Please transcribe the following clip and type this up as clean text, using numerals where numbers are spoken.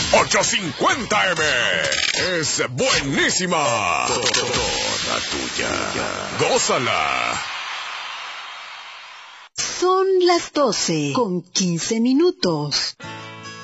850M. Es buenísima. Toda tuya. Gózala. Son las 12:15.